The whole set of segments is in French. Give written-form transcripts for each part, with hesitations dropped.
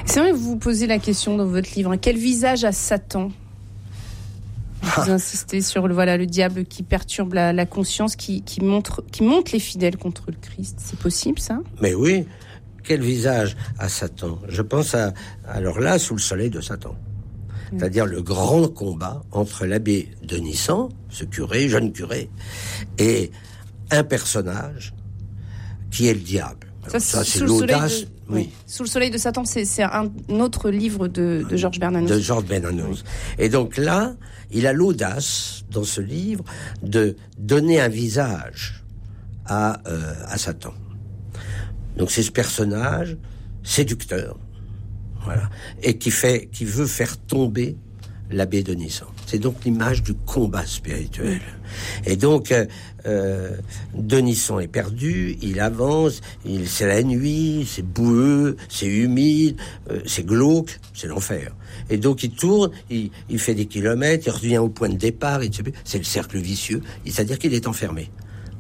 C'est vrai que vous vous posez la question dans votre livre, quel visage a Satan ? Vous insistez sur le diable qui perturbe la conscience, qui monte les fidèles contre le Christ. C'est possible, ça ? Mais oui, quel visage a Satan ? Je pense alors là, sous le soleil de Satan. C'est-à-dire le grand combat entre l'abbé Denissan, ce curé, jeune curé, et un personnage qui est le diable. Ça c'est l'audace. Oui. Sous le soleil de Satan, c'est un autre livre de Georges Bernanos. De Georges Bernanos. Et donc là, il a l'audace, dans ce livre, de donner un visage à Satan. Donc c'est ce personnage séducteur, voilà, et qui veut faire tomber l'abbé Denissan. C'est donc l'image du combat spirituel. Et donc, Denissan est perdu, il avance, c'est la nuit, c'est boueux, c'est humide, c'est glauque, c'est l'enfer. Et donc il tourne, il fait des kilomètres, il revient au point de départ, c'est le cercle vicieux, c'est-à-dire qu'il est enfermé,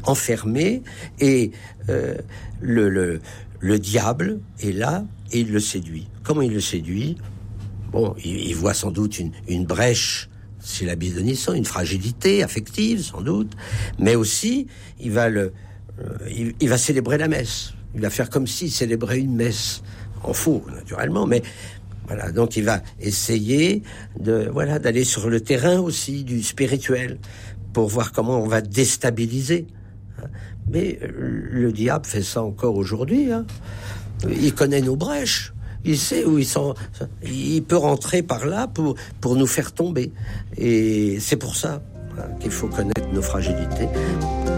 et le diable est là et il le séduit. Comment il le séduit ? Bon, il voit sans doute une brèche chez l'abbé Denissan, une fragilité affective sans doute, mais aussi il va célébrer la messe. Il va faire comme s'il célébrait une messe, en faux naturellement, mais voilà. Donc il va essayer d'aller sur le terrain aussi du spirituel pour voir comment on va déstabiliser. Mais le diable fait ça encore aujourd'hui. Il connaît nos brèches. Il sait où il peut rentrer par là pour nous faire tomber. Et c'est pour ça qu'il faut connaître nos fragilités.